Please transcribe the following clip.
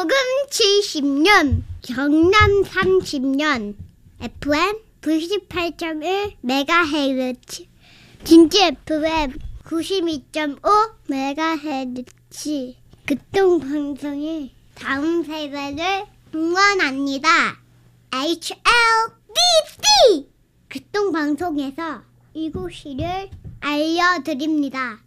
요금 70년, 경남 30년, FM 98.1MHz, 진주 FM 92.5MHz. 극동방송이 다음 세대를 응원합니다. HLDC! 극동방송에서 이곳을 알려드립니다.